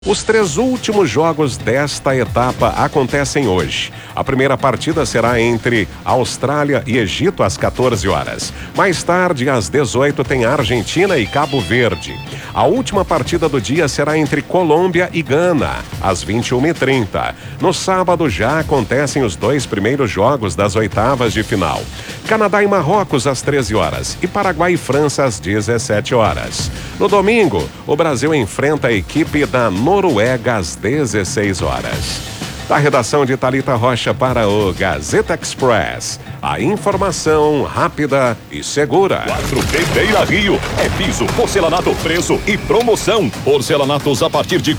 Os 3 últimos jogos desta etapa acontecem hoje. A primeira partida será entre Austrália e Egito às 14 horas. Mais tarde, às 18, tem Argentina e Cabo Verde. A última partida do dia será entre Colômbia e Gana, às 21h30. No sábado já acontecem os 2 primeiros jogos das oitavas de final. Canadá e Marrocos às 13 horas e Paraguai e França às 17 horas. No domingo, o Brasil enfrenta a equipe da Noruega às 16 horas. Da redação de Thalita Rocha para o Gazeta Express. A informação rápida e segura. 4B Beira Rio é piso, porcelanato, preço e promoção. Porcelanatos a partir de R$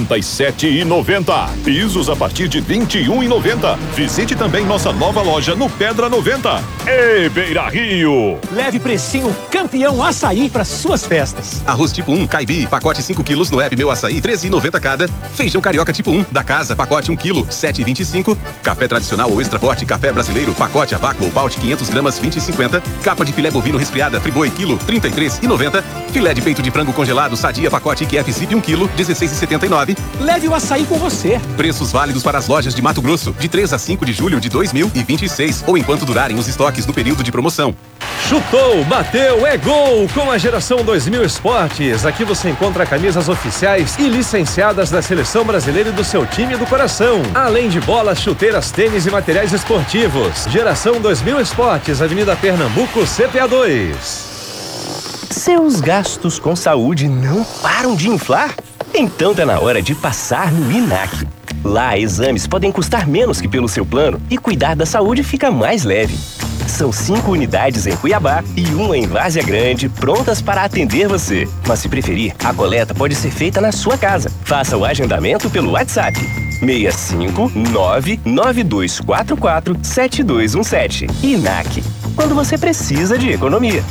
47,90. Pisos a partir de R$ 21,90. Visite também nossa nova loja no Pedra 90. Ei, Beira Rio! Leve precinho campeão açaí para suas festas. Arroz tipo 1, Caibi, pacote 5 quilos no app Meu Açaí, R$ 13,90 cada. Feijão carioca tipo 1, da casa, pacote 1 quilo, R$ 7,25. Café tradicional ou extra forte, café brasileiro, pacote a vácuo ou balde 500 gramas, R$ 20,50. Capa de filé bovino resfriada, Friboi, quilo, R$ 33,90. Filé de peito de frango congelado, Sadia, pacote IQF Zip 1 quilo, R$ 16,79. Leve o açaí com você. Preços válidos para as lojas de Mato Grosso, de 3 a 5 de julho de 2026, ou enquanto durarem os estoques do período de promoção. Chutou, bateu, é gol! Com a Geração 2000 Esportes. Aqui você encontra camisas oficiais e licenciadas da Seleção Brasileira e do seu time do coração. Além de bolas, chuteiras, tênis e materiais esportivos. Geração 2000 Esportes, Avenida Pernambuco, CPA 2. Seus gastos com saúde não param de inflar? Então tá na hora de passar no INAC. Lá, exames podem custar menos que pelo seu plano e cuidar da saúde fica mais leve. São 5 unidades em Cuiabá e 1 em Várzea Grande, prontas para atender você. Mas se preferir, a coleta pode ser feita na sua casa. Faça o agendamento pelo WhatsApp 65992447217. INAC, quando você precisa de economia.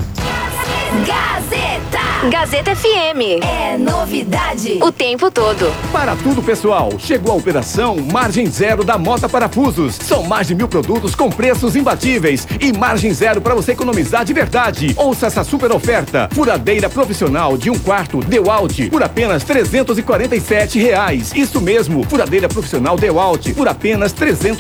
Gazeta FM. É novidade o tempo todo. Para tudo, pessoal, chegou a operação Margem Zero da Mota Parafusos. São mais de 1.000 produtos com preços imbatíveis e margem zero para você economizar de verdade. Ouça essa super oferta. Furadeira profissional de 1 quarto DeWalt por apenas R$ 347. Isso mesmo, furadeira profissional DeWalt por apenas R$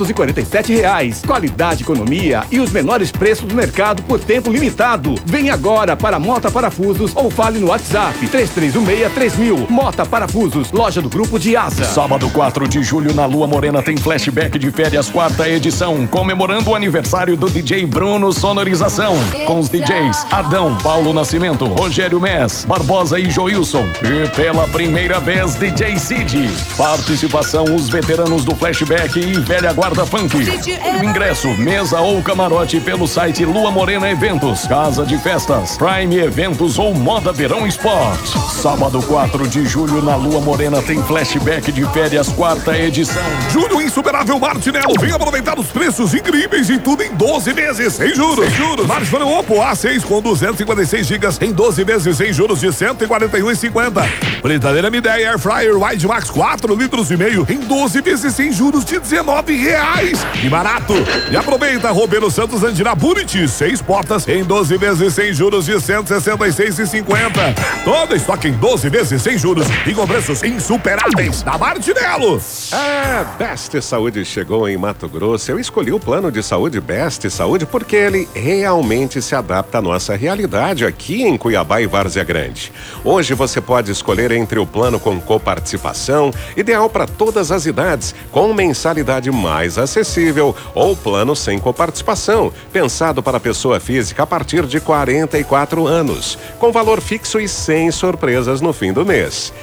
347. Qualidade, economia e os menores preços do mercado por tempo limitado. Vem agora para Mota Parafusos ou fale no WhatsApp 3316-3000. Mota Parafusos, loja do Grupo de Asa. Sábado 4 de julho na Lua Morena tem flashback de férias 4ª edição, comemorando o aniversário do DJ Bruno Sonorização, com os DJs Adão, Paulo Nascimento, Rogério Mess, Barbosa e Joilson, e pela primeira vez DJ Cid. Participação os veteranos do flashback e velha guarda funk. Ingresso, mesa ou camarote pelo site Lua Morena Eventos, Casa de Festas, Prime Eventos ou Moda Verão Sport. Sábado 4 de julho na Lua Morena tem flashback de férias 4ª edição. Julho Insuperável Martinello. Vem aproveitar os preços incríveis e tudo em 12 vezes sem juros. Smartphone Oppo A6 com 256 GB em 12 vezes sem juros de R$ 141,50. Fritadeira Midea Air Fryer Wide Max 4,5 litros em 12 vezes sem juros de R$ 19,00. Que barato! E aproveita Roberto Santos Andina Buriti 6 portas em 12 vezes sem juros de R$ 166,50. Todo estoque em 12 vezes sem juros e com preços insuperáveis da Martinello. Best Saúde chegou em Mato Grosso. Eu escolhi o plano de saúde Best Saúde porque ele realmente se adapta à nossa realidade aqui em Cuiabá e Várzea Grande. Hoje você pode escolher entre o plano com coparticipação, ideal para todas as idades, com mensalidade mais acessível, ou plano sem coparticipação, pensado para pessoa física a partir de 44 anos, com valor fixo e sem surpresas no fim do mês.